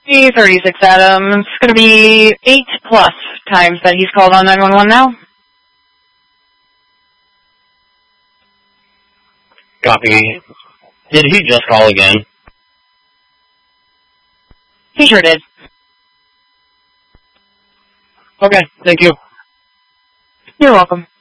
36 Adam. It's going to be 8+ times that he's called on 911 now. Copy. Did he just call again? He sure did. Okay, thank you. You're welcome.